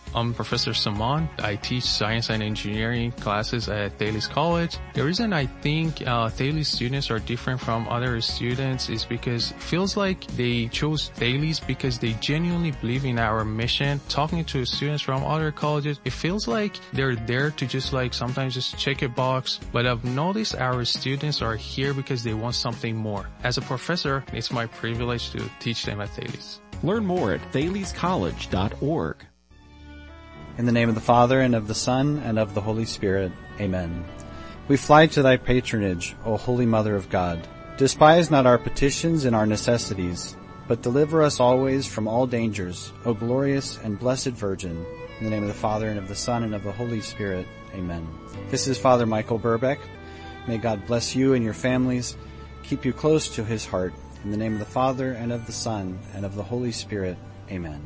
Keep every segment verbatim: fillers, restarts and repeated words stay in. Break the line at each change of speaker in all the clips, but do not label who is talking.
I'm Professor Saman. I teach science and engineering classes at Thales College. The reason I think uh, Thales students are different from other students is because it feels like they chose Thales because they genuinely believe in our mission. Talking to students from other colleges, it feels like they're there to just like sometimes just check a box. But I've noticed our students are here because they want something more. As a professor, it's my privilege to teach them at Thales.
Learn more at thales college dot org.
In the name of the Father, and of the Son, and of the Holy Spirit. Amen. We fly to thy patronage, O Holy Mother of God. Despise not our petitions and our necessities, but deliver us always from all dangers, O glorious and blessed Virgin. In the name of the Father, and of the Son, and of the Holy Spirit. Amen. This is Father Michael Burbeck. May God bless you and your families, keep you close to his heart. In the name of the Father, and of the Son, and of the Holy Spirit. Amen.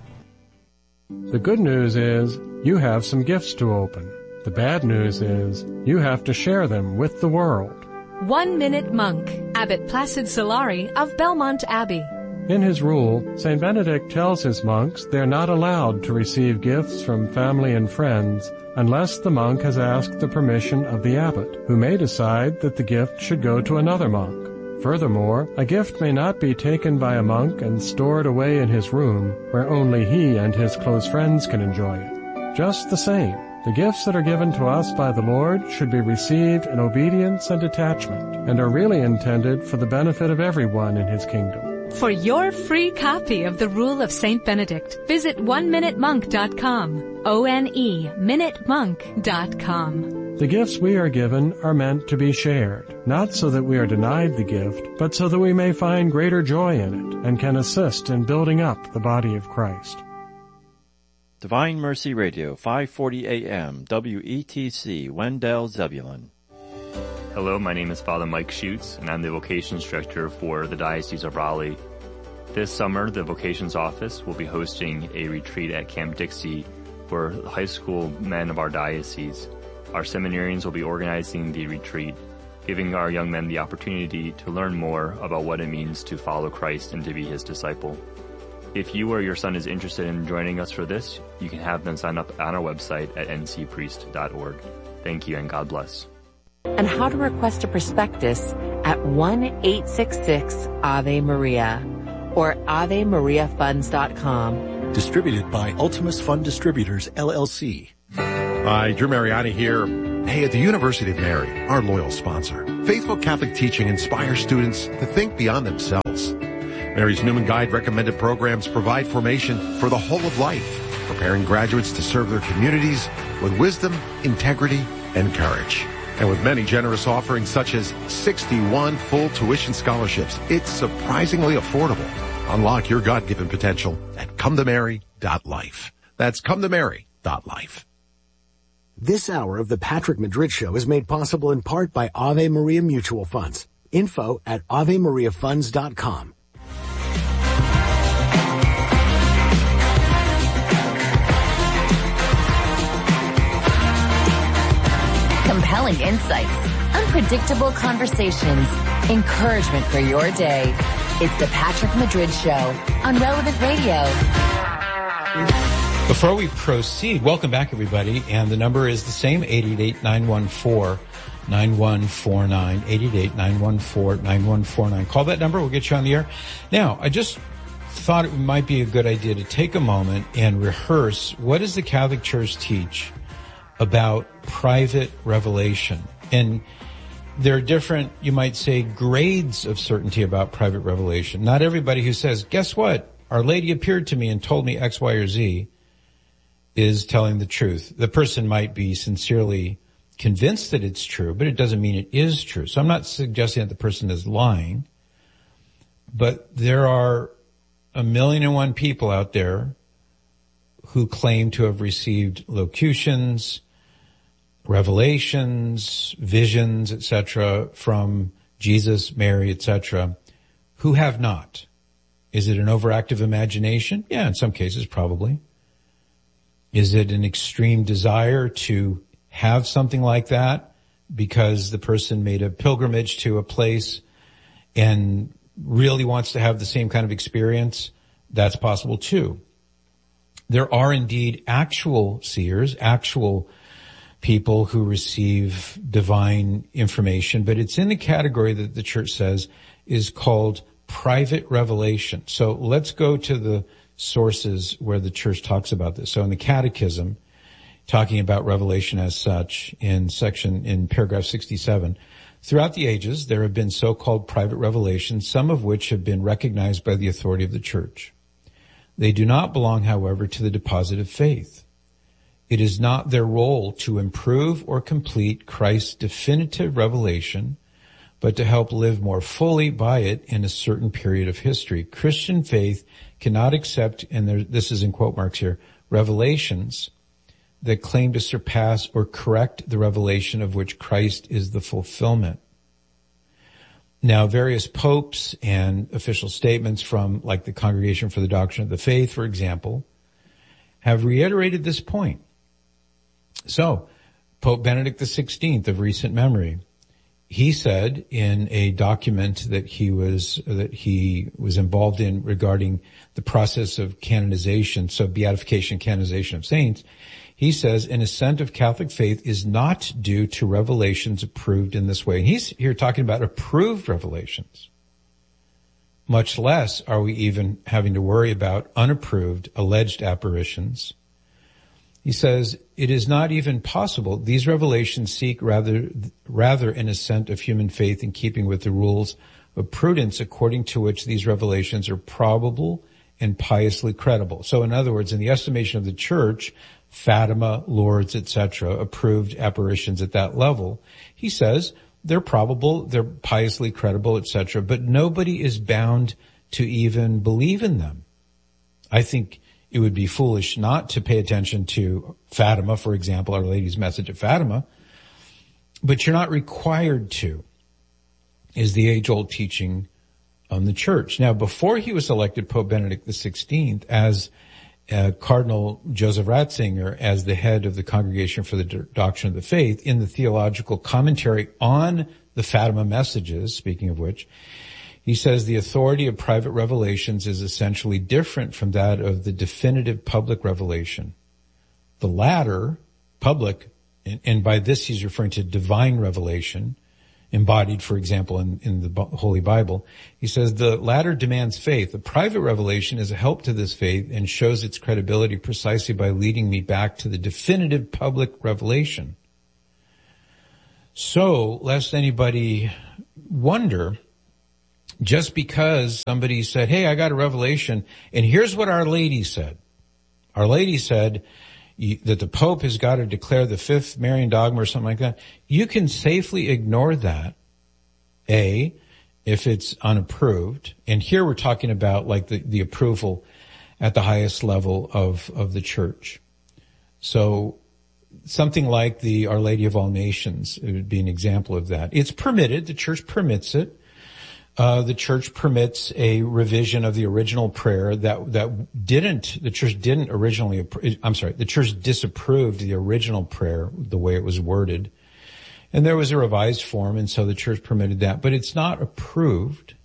The good news is you have some gifts to open. The bad news is you have to share them with the world.
One Minute Monk, Abbot Placid Solari of Belmont Abbey.
In his rule, Saint Benedict tells his monks they're not allowed to receive gifts from family and friends unless the monk has asked the permission of the abbot, who may decide that the gift should go to another monk. Furthermore, a gift may not be taken by a monk and stored away in his room, where only he and his close friends can enjoy it. Just the same, the gifts that are given to us by the Lord should be received in obedience and detachment, and are really intended for the benefit of everyone in his kingdom.
For your free copy of the Rule of Saint Benedict, visit one minute monk dot com. O N E, minute monk dot com.
The gifts we are given are meant to be shared, not so that we are denied the gift, but so that we may find greater joy in it and can assist in building up the body of Christ.
Divine Mercy Radio, five forty A M, W E T C, Wendell, Zebulon.
Hello, my name is Father Mike Schutz, and I'm the Vocations Director for the Diocese of Raleigh. This summer, the Vocations Office will be hosting a retreat at Camp Dixie for high school men of our diocese. Our seminarians will be organizing the retreat, giving our young men the opportunity to learn more about what it means to follow Christ and to be his disciple. If you or your son is interested in joining us for this, you can have them sign up on our website at n c priest dot org. Thank you and God bless.
And how to request a prospectus at one eight six six Ave Maria or ave maria funds dot com.
Distributed by Ultimus Fund Distributors, L L C.
Hi, Drew Mariani here. Hey, at the University of Mary, our loyal sponsor, faithful Catholic teaching inspires students to think beyond themselves. Mary's Newman Guide recommended programs provide formation for the whole of life, preparing graduates to serve their communities with wisdom, integrity, and courage. And with many generous offerings such as sixty-one full tuition scholarships, it's surprisingly affordable. Unlock your God-given potential at come to mary dot life. That's come to mary dot life.
This hour of the Patrick Madrid Show is made possible in part by Ave Maria Mutual Funds. Info at ave maria funds dot com.
Compelling insights, unpredictable conversations, encouragement for your day. It's the Patrick Madrid Show on Relevant Radio.
Before we proceed, welcome back, everybody. And the number is the same, eight eight eight, nine one four, nine one four nine, eight eight eight, nine one four, nine one four nine. Call that number. We'll get you on the air. Now, I just thought it might be a good idea to take a moment and rehearse what does the Catholic Church teach about private revelation. And there are different, you might say, grades of certainty about private revelation. Not everybody who says, guess what? Our Lady appeared to me and told me X, Y, or Z is telling the truth. The person might be sincerely convinced that it's true, but it doesn't mean it is true. So I'm not suggesting that the person is lying, but there are a million and one people out there who claim to have received locutions, revelations, visions, et cetera, from Jesus, Mary, et cetera, who have not. Is it an overactive imagination? Yeah, in some cases, probably. Is it an extreme desire to have something like that because the person made a pilgrimage to a place and really wants to have the same kind of experience? That's possible too. There are indeed actual seers, actual people who receive divine information, but it's in the category that the church says is called private revelation. So let's go to the sources where the church talks about this. So in the Catechism, talking about revelation as such, in section, in paragraph sixty-seven, throughout the ages, there have been so-called private revelations, some of which have been recognized by the authority of the church. They do not belong, however, to the deposit of faith. It is not their role to improve or complete Christ's definitive revelation, but to help live more fully by it in a certain period of history. Christian faith cannot accept, and there, this is in quote marks here, revelations that claim to surpass or correct the revelation of which Christ is the fulfillment. Now, various popes and official statements from, like, the Congregation for the Doctrine of the Faith, for example, have reiterated this point. So, Pope Benedict the sixteenth of recent memory, he said in a document that he was, that he was involved in regarding the process of canonization, so beatification, canonization of saints, he says an assent of Catholic faith is not due to revelations approved in this way. And he's here talking about approved revelations. Much less are we even having to worry about unapproved, alleged apparitions. He says, it is not even possible. These revelations seek rather, rather an assent of human faith in keeping with the rules of prudence according to which these revelations are probable and piously credible. So in other words, in the estimation of the church, Fatima, Lourdes, et cetera, approved apparitions at that level, he says they're probable, they're piously credible, et cetera, but nobody is bound to even believe in them. I think it would be foolish not to pay attention to Fatima, for example, Our Lady's message at Fatima, but you're not required to, is the age-old teaching on the church. Now, before he was elected Pope Benedict the sixteenth, as uh, Cardinal Joseph Ratzinger, as the head of the Congregation for the Doctrine of the Faith, in the theological commentary on the Fatima messages, speaking of which, he says the authority of private revelations is essentially different from that of the definitive public revelation. The latter, public, and, and by this he's referring to divine revelation, embodied, for example, in, in the Holy Bible. He says the latter demands faith. The private revelation is a help to this faith and shows its credibility precisely by leading me back to the definitive public revelation. So, lest anybody wonder, just because somebody said, hey, I got a revelation, and here's what Our Lady said. Our Lady said that the Pope has got to declare the fifth Marian dogma or something like that. You can safely ignore that, A, if it's unapproved. And here we're talking about like the, the approval at the highest level of, of the church. So something like the Our Lady of All Nations, it would be an example of that. It's permitted. The church permits it. Uh, the church permits a revision of the original prayer that, that didn't, the church didn't originally, I'm sorry, the church disapproved the original prayer, the way it was worded. And there was a revised form, and so the church permitted that, but it's not approved.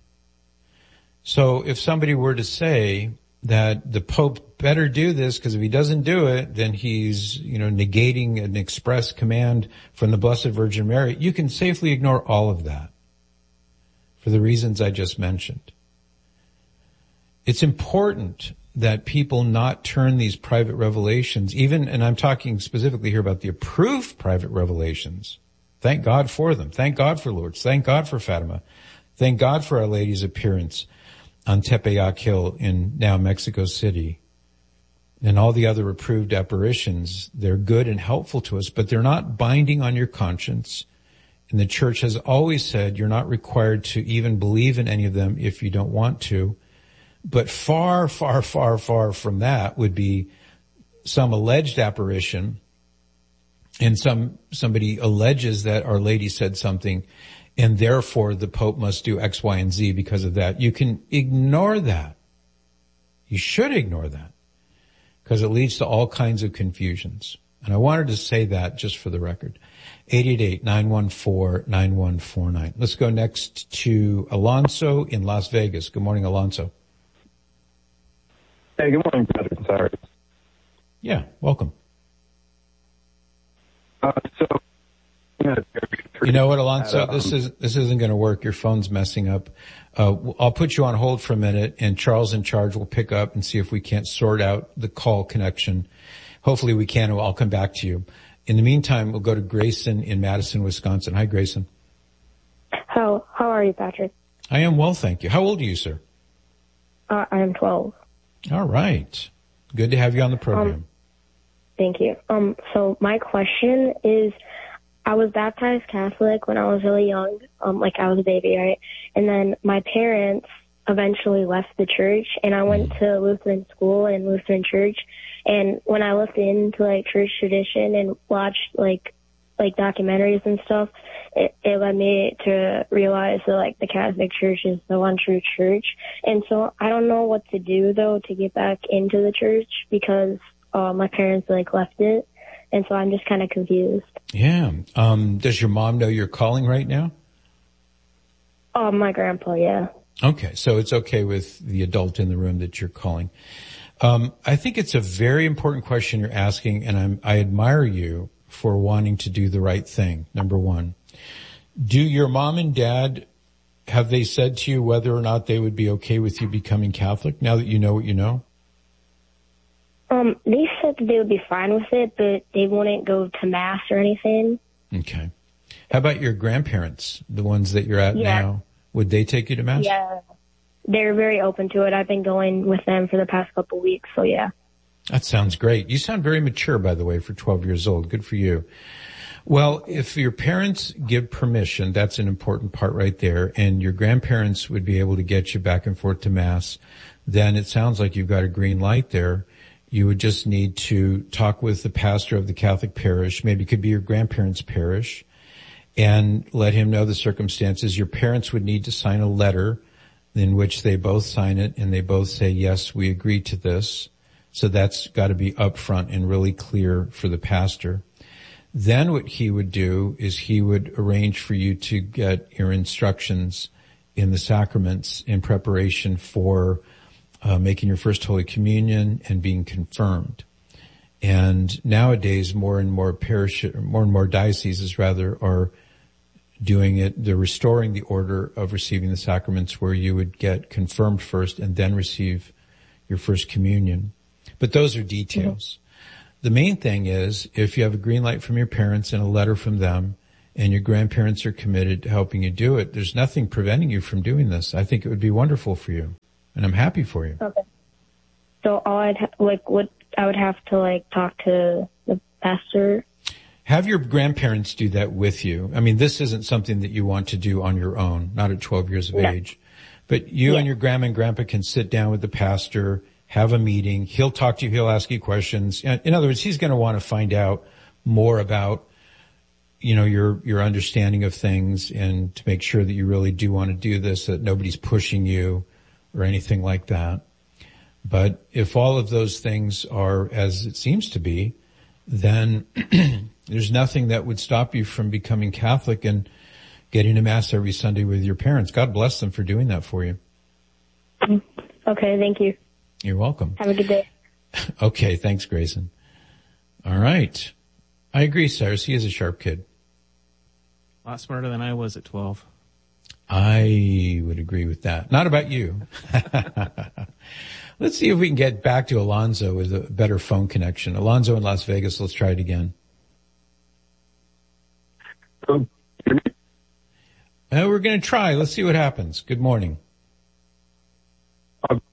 So if somebody were to say that the Pope better do this, because if he doesn't do it, then he's, you know, negating an express command from the Blessed Virgin Mary, you can safely ignore all of that, for the reasons I just mentioned. It's important that people not turn these private revelations, even, and I'm talking specifically here about the approved private revelations. Thank God for them. Thank God for Lourdes. Thank God for Fatima. Thank God for Our Lady's appearance on Tepeyac Hill in now Mexico City. And all the other approved apparitions, they're good and helpful to us, but they're not binding on your conscience. And the church has always said you're not required to even believe in any of them if you don't want to. But far, far, far, far from that would be some alleged apparition, and some somebody alleges that Our Lady said something, and therefore the Pope must do X, Y, and Z because of that. You can ignore that. You should ignore that, because it leads to all kinds of confusions. And I wanted to say that just for the record. eight eight eight, nine one four, nine one four nine. Let's go next to Alonso in Las Vegas. Good morning, Alonso.
Hey, good morning, Patrick. Sorry.
Yeah, welcome.
Uh, so, yeah,
you know what, Alonso,
um,
this is this isn't going to work. Your phone's messing up. Uh, I'll put you on hold for a minute, and Charles in charge will pick up and see if we can't sort out the call connection. Hopefully we can, and I'll come back to you. In the meantime, we'll go to Grayson in Madison, Wisconsin. Hi, Grayson.
How how are you, Patrick?
I am well, thank you. How old are you, sir?
Uh, I am twelve.
All right. Good to have you on the program.
Um, thank you. Um, so my question is, I was baptized Catholic when I was really young, um, like I was a baby, right? And then my parents eventually left the church, and I went to Lutheran school and Lutheran church. And when I looked into like church tradition and watched like like documentaries and stuff, it, it led me to realize that like the Catholic Church is the one true church. And so I don't know what to do though to get back into the church because uh, my parents like left it, and so I'm just kind of confused.
Yeah. Um, does your mom know you're calling right now?
Oh, my grandpa, yeah.
Okay, so it's okay with the adult in the room that you're calling. Um, I think it's a very important question you're asking, and I'm, I admire you for wanting to do the right thing, number one. Do your mom and dad, have they said to you whether or not they would be okay with you becoming Catholic now that you know what you know?
Um, they said that they would be fine with it, but they wouldn't go to Mass or anything.
Okay. How about your grandparents, the ones that you're at
yeah.
now? Would they take you to Mass?
Yeah. They're very open to it. I've been going with them for the past couple of weeks, so yeah.
That sounds great. You sound very mature, by the way, for twelve years old. Good for you. Well, if your parents give permission, that's an important part right there, and your grandparents would be able to get you back and forth to Mass, then it sounds like you've got a green light there. You would just need to talk with the pastor of the Catholic parish, maybe it could be your grandparents' parish, and let him know the circumstances. Your parents would need to sign a letter in which they both sign it and they both say, yes, we agree to this. So that's got to be upfront and really clear for the pastor. Then what he would do is he would arrange for you to get your instructions in the sacraments in preparation for uh, making your first Holy Communion and being confirmed. And nowadays, more and more parish, more and more dioceses rather, are doing it. They're restoring the order of receiving the sacraments where you would get confirmed first and then receive your first communion. But those are details. Mm-hmm. The main thing is if you have a green light from your parents and a letter from them and your grandparents are committed to helping you do it, there's nothing preventing you from doing this. I think it would be wonderful for you, and I'm happy for you.
Okay. So all I'd ha- like what I would have to like talk to the pastor.
Have your grandparents do that with you. I mean, this isn't something that you want to do on your own, not at twelve years of no. age. But you yeah. and your grandma and grandpa can sit down with the pastor, have a meeting. He'll talk to you. He'll ask you questions. In other words, he's going to want to find out more about, you know, your, your understanding of things and to make sure that you really do want to do this, that nobody's pushing you or anything like that. But if all of those things are as it seems to be, then there's nothing that would stop you from becoming Catholic and getting to Mass every Sunday with your parents. God bless them for doing that for you.
Okay, thank you.
You're welcome.
Have a good day.
Okay, thanks, Grayson. All right. I agree, Cyrus. He is a sharp kid.
A lot smarter than I was at twelve.
I would agree with that. Not about you. Let's see if we can get back to Alonzo with a better phone connection. Alonzo in Las Vegas, let's try it again.
Um,
uh, we're going to try. Let's see what happens. Good morning.
Um,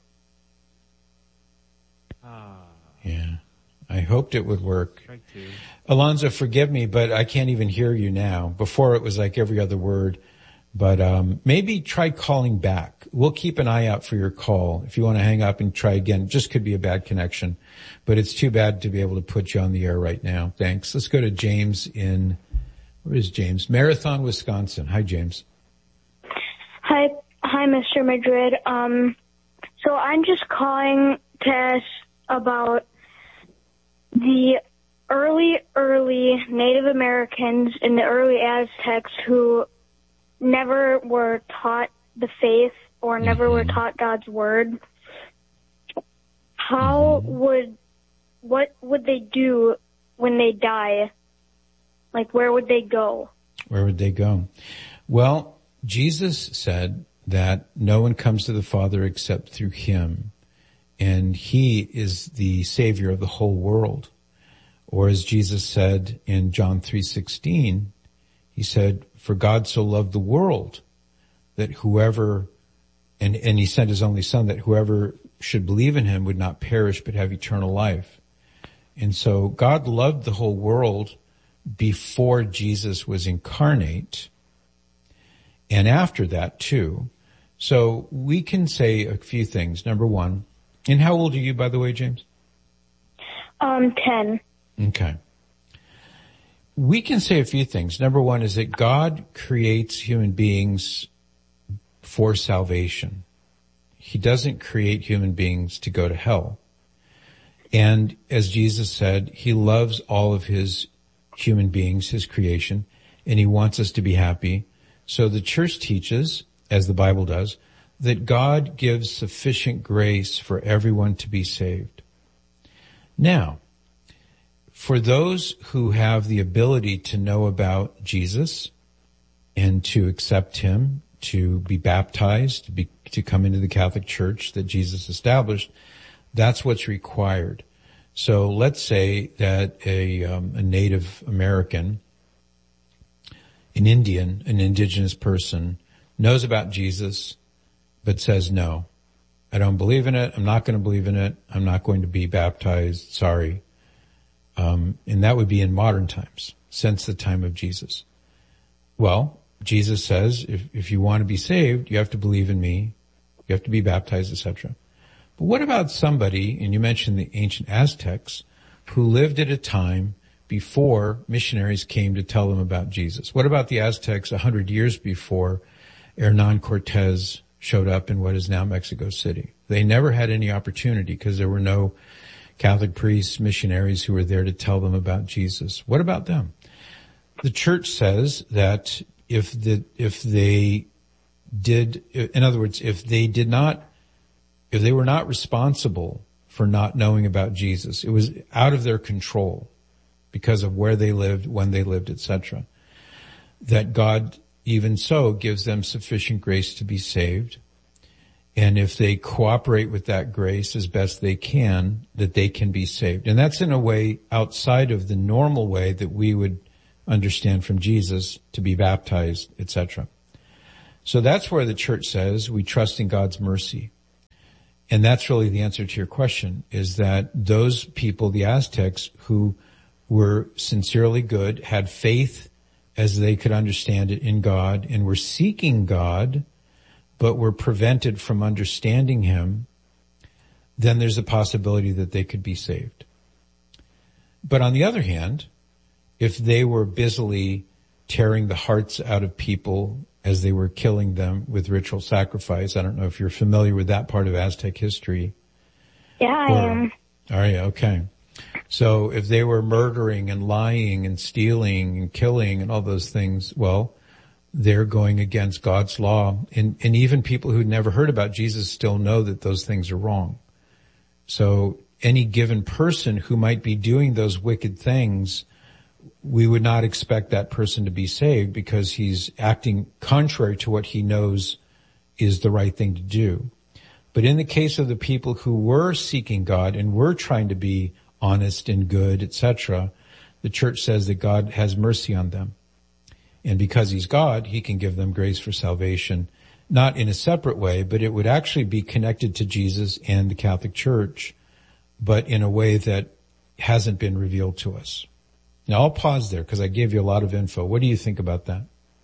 yeah, I hoped it would work. Alonzo, forgive me, but I can't even hear you now. Before it was like every other word. But um maybe try calling back. We'll keep an eye out for your call. If you want to hang up and try again, it just could be a bad connection. But it's too bad to be able to put you on the air right now. Thanks. Let's go to James in, where is James? Marathon, Wisconsin. Hi, James.
Hi, hi, Mister Madrid. Um, so I'm just calling to ask about the early, early Native Americans and the early Aztecs who never were taught the faith or never mm-hmm. were taught God's word. How mm-hmm. would what would they do when they die? Like, where would they go?
Where would they go? Well, Jesus said that no one comes to the Father except through him, and he is the Savior of the whole world. Or as Jesus said in John three sixteen, he said, for God so loved the world that whoever, and, and he sent his only son, that whoever should believe in him would not perish but have eternal life. And so God loved the whole world before Jesus was incarnate, and after that too. So we can say a few things. Number one, and how old are you, by the way, James?
Um, ten.
Okay. We can say a few things. Number one is that God creates human beings for salvation. He doesn't create human beings to go to hell. And as Jesus said, he loves all of his human beings, his creation, and he wants us to be happy. So the church teaches, as the Bible does, that God gives sufficient grace for everyone to be saved. Now, for those who have the ability to know about Jesus and to accept him, to be baptized, to be, to come into the Catholic Church that Jesus established, that's what's required. So let's say that a, um, a Native American, an Indian, an indigenous person knows about Jesus, but says, no, I don't believe in it. I'm not going to believe in it. I'm not going to be baptized. Sorry. Um, and that would be in modern times, since the time of Jesus. Well, Jesus says, if, if you want to be saved, you have to believe in me. You have to be baptized, et cetera. But what about somebody, and you mentioned the ancient Aztecs, who lived at a time before missionaries came to tell them about Jesus? What about the Aztecs a hundred years before Hernan Cortez showed up in what is now Mexico City? They never had any opportunity because there were no Catholic priests, missionaries who were there to tell them about Jesus. What about them? The church says that if the, if they did, in other words, if they did not, if they were not responsible for not knowing about Jesus, it was out of their control because of where they lived, when they lived, et cetera, that God even so gives them sufficient grace to be saved. And if they cooperate with that grace as best they can, that they can be saved. And that's in a way outside of the normal way that we would understand from Jesus to be baptized, et cetera. So that's where the church says we trust in God's mercy. And that's really the answer to your question, is that those people, the Aztecs, who were sincerely good, had faith as they could understand it in God, and were seeking God, but were prevented from understanding him, then there's a possibility that they could be saved. But on the other hand, if they were busily tearing the hearts out of people as they were killing them with ritual sacrifice, I don't know if you're familiar with that part of Aztec history.
Yeah, I
or,
am.
Are you? Okay. So if they were murdering and lying and stealing and killing and all those things, well, they're going against God's law. And, and even people who never heard about Jesus still know that those things are wrong. So any given person who might be doing those wicked things, we would not expect that person to be saved because he's acting contrary to what he knows is the right thing to do. But in the case of the people who were seeking God and were trying to be honest and good, et cetera, the church says that God has mercy on them. And because he's God, he can give them grace for salvation, not in a separate way, but it would actually be connected to Jesus and the Catholic Church, but in a way that hasn't been revealed to us. Now I'll pause there because I gave you a lot of info. What do you think about that?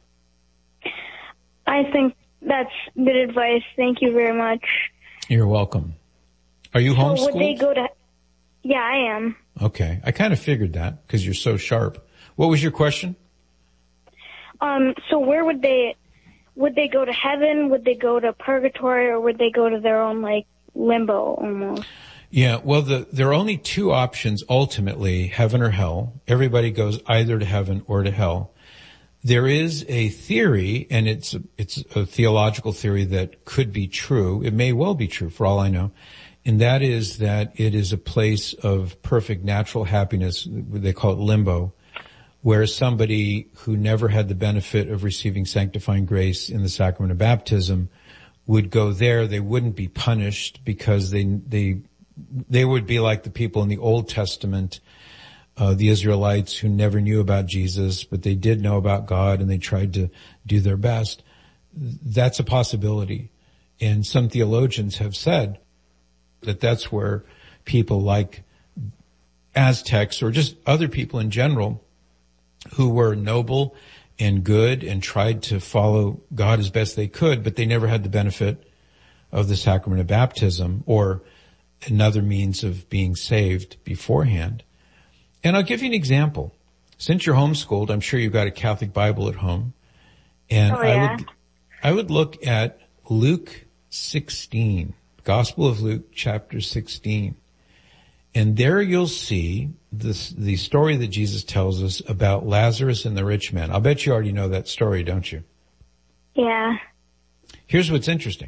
I think that's good advice. Thank you very much.
You're welcome. Are you homeschooled?
So would they go to... Yeah, I am.
Okay. I kind of figured that because you're so sharp. What was your question?
Um, so where would they, would they go to heaven? Would they go to purgatory, or would they go to their own, like, limbo almost?
Yeah, well, the, there are only two options ultimately, heaven or hell. Everybody goes either to heaven or to hell. There is a theory, and it's, it's a theological theory that could be true. It may well be true for all I know, And that is that it is a place of perfect natural happiness. They call it limbo, where somebody who never had the benefit of receiving sanctifying grace in the sacrament of baptism would go there. They wouldn't be punished because they, they, they would be like the people in the Old Testament, uh, the Israelites who never knew about Jesus, but they did know about God and they tried to do their best. That's a possibility. And some theologians have said that that's where people like Aztecs or just other people in general who were noble and good and tried to follow God as best they could, but they never had the benefit of the sacrament of baptism or another means of being saved beforehand. And I'll give you an example. Since you're homeschooled, I'm sure you've got a Catholic Bible at home. And
oh, yeah.
I would, I would look at Luke sixteen. Gospel of Luke, chapter sixteen. And there you'll see this, the story that Jesus tells us about Lazarus and the rich man. I'll bet you already know that story, don't you?
Yeah.
Here's what's interesting.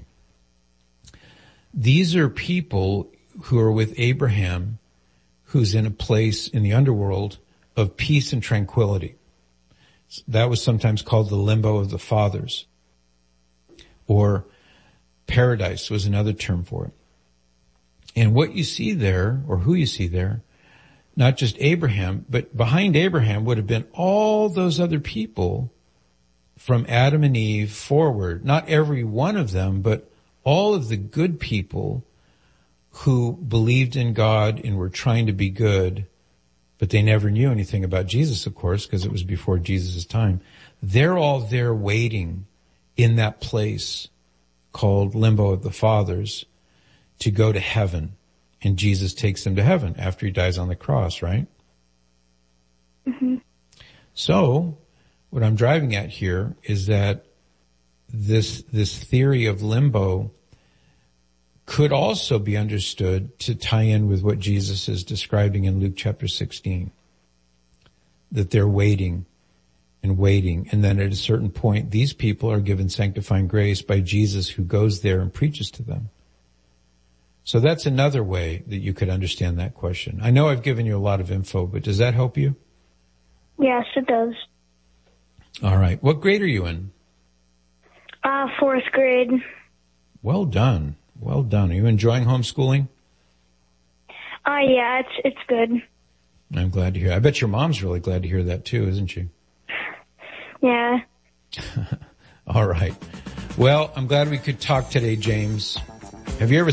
These are people who are with Abraham, who's in a place in the underworld of peace and tranquility. That was sometimes called the limbo of the fathers, or paradise was another term for it. And what you see there, or who you see there, not just Abraham, but behind Abraham would have been all those other people from Adam and Eve forward. Not every one of them, but all of the good people who believed in God and were trying to be good, but they never knew anything about Jesus, of course, because it was before Jesus' time. They're all there waiting in that place called limbo of the fathers to go to heaven. And Jesus takes them to heaven after he dies on the cross, right?
Mm-hmm.
So what I'm driving at here is that this, this theory of limbo could also be understood to tie in with what Jesus is describing in Luke chapter sixteen. That they're waiting and waiting. And then at a certain point, these people are given sanctifying grace by Jesus, who goes there and preaches to them. So that's another way that you could understand that question. I know I've given you a lot of info, but does that help you?
Yes, it does.
All right. What grade are you in?
Uh, fourth grade.
Well done. Well done. Are you enjoying homeschooling?
Uh, yeah, it's, it's good.
I'm glad to hear. I bet your mom's really glad to hear that too, isn't she?
Yeah.
All right. Well, I'm glad we could talk today, James. Have you ever